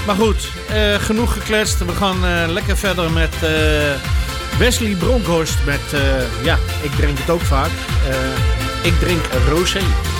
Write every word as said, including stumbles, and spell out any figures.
Maar goed, uh, genoeg gekletst. We gaan uh, lekker verder met uh, Wesley Bronkhorst met, uh, ja, ik drink het ook vaak. Uh, ik drink rosé.